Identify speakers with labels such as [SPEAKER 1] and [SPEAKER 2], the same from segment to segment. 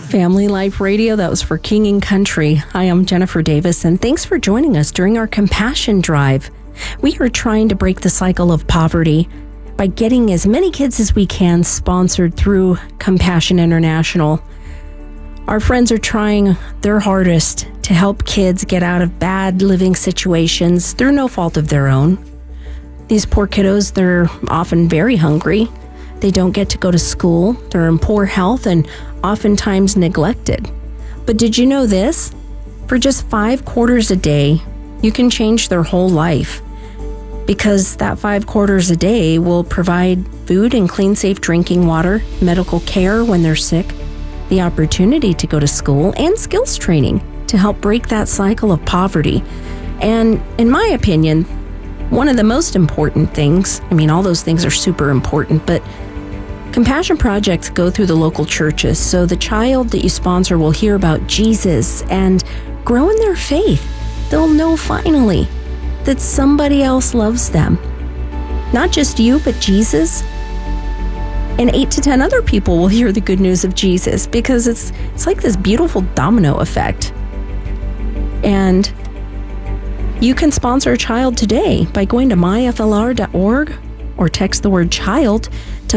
[SPEAKER 1] Family Life Radio, that was for King and Country. Hi, I'm Jennifer Davis, and thanks for joining us during our Compassion Drive. We are trying to break the cycle of poverty by getting as many kids as we can sponsored through Compassion International. Our friends are trying their hardest to help kids get out of bad living situations through no fault of their own. These poor kiddos, they're often very hungry. They don't get to go to school. They're in poor health and oftentimes neglected. But did you know this? For just 5 quarters a day, you can change their whole life, because that 5 quarters a day will provide food and clean, safe drinking water, medical care when they're sick, the opportunity to go to school, and skills training to help break that cycle of poverty. And in my opinion, one of the most important things, all those things are super important, but Compassion projects go through the local churches, so the child that you sponsor will hear about Jesus and grow in their faith. They'll know finally that somebody else loves them. Not just you, but Jesus. And 8 to 10 other people will hear the good news of Jesus, because it's like this beautiful domino effect. And you can sponsor a child today by going to myflr.org or text the word child to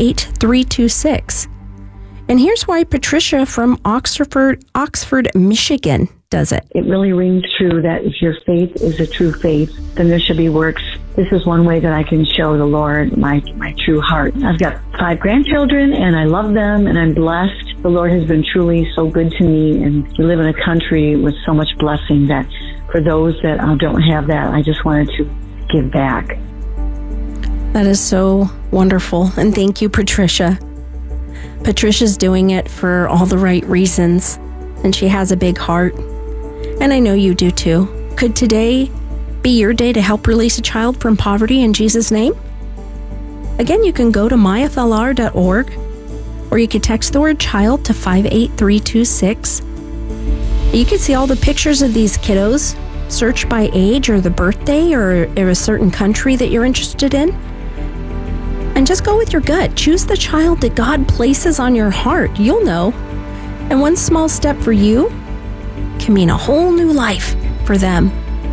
[SPEAKER 1] 58326. And here's why Patricia from Oxford, Michigan does it.
[SPEAKER 2] It really rings true that if your faith is a true faith, then there should be works. This is one way that I can show the Lord my true heart. I've got 5 grandchildren, and I love them, and I'm blessed. The Lord has been truly so good to me, and we live in a country with so much blessing that for those that don't have that, I just wanted to give back.
[SPEAKER 1] That is so wonderful. And thank you, Patricia. Patricia's doing it for all the right reasons, and she has a big heart. And I know you do too. Could today be your day to help release a child from poverty in Jesus' name? Again, you can go to myflr.org, or you could text the word child to 58326. You can see all the pictures of these kiddos, search by age or the birthday or a certain country that you're interested in. And just go with your gut. Choose the child that God places on your heart. You'll know. And one small step for you can mean a whole new life for them.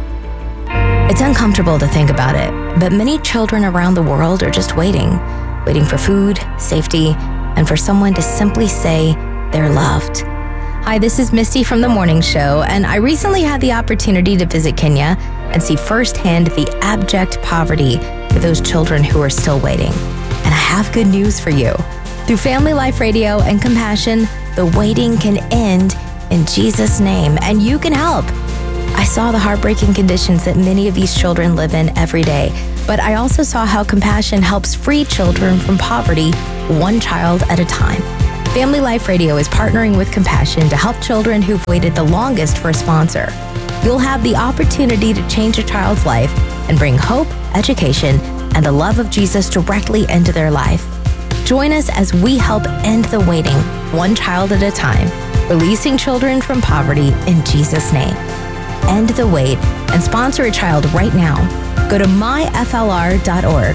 [SPEAKER 3] It's uncomfortable to think about it, but many children around the world are just waiting for food, safety, and for someone to simply say they're loved. Hi, this is Misty from The Morning Show, and I recently had the opportunity to visit Kenya and see firsthand the abject poverty for those children who are still waiting. And I have good news for you. Through Family Life Radio and Compassion, the waiting can end in Jesus' name, and you can help. I saw the heartbreaking conditions that many of these children live in every day, but I also saw how Compassion helps free children from poverty, one child at a time. Family Life Radio is partnering with Compassion to help children who've waited the longest for a sponsor. You'll have the opportunity to change a child's life and bring hope, education, and the love of Jesus directly into their life. Join us as we help end the waiting, one child at a time, releasing children from poverty in Jesus' name. End the wait and sponsor a child right now. Go to myflr.org.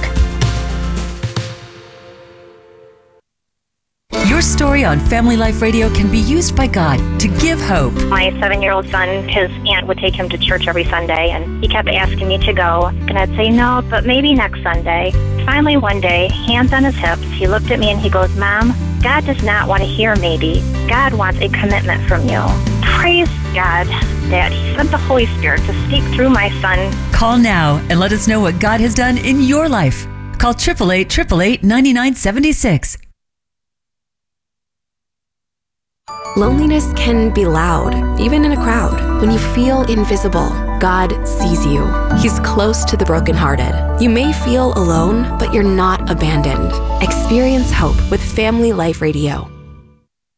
[SPEAKER 4] Your story on Family Life Radio can be used by God to give hope.
[SPEAKER 5] My 7-year-old son, his aunt would take him to church every Sunday, and he kept asking me to go. And I'd say, no, but maybe next Sunday. Finally, one day, hands on his hips, he looked at me and he goes, Mom, God does not want to hear maybe. God wants a commitment from you. Praise God that He sent the Holy Spirit to speak through my son.
[SPEAKER 4] Call now and let us know what God has done in your life. Call 888-888-9976.
[SPEAKER 6] Loneliness can be loud, even in a crowd. When you feel invisible, God sees you. He's close to the brokenhearted. You may feel alone, but you're not abandoned. Experience hope with Family Life Radio.